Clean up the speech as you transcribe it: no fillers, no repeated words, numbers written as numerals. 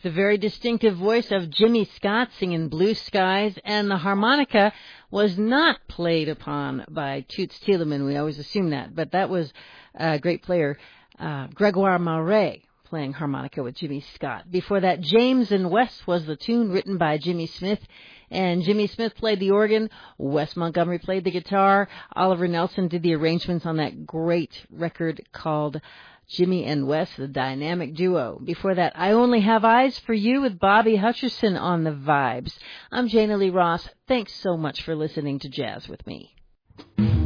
The very distinctive voice of Jimmy Scott singing Blue Skies, and the harmonica was not played upon by Toots Thielemans. We always assume that, but that was a great player, Gregoire Mauret, playing harmonica with Jimmy Scott. Before that, James and Wes was the tune written by Jimmy Smith, and Jimmy Smith played the organ, Wes Montgomery played the guitar, Oliver Nelson did the arrangements on that great record called Jimmy and Wes, the dynamic duo. Before that, I Only Have Eyes for You with Bobby Hutcherson on the vibes. I'm Jana Lee Ross. Thanks so much for listening to Jazz with me.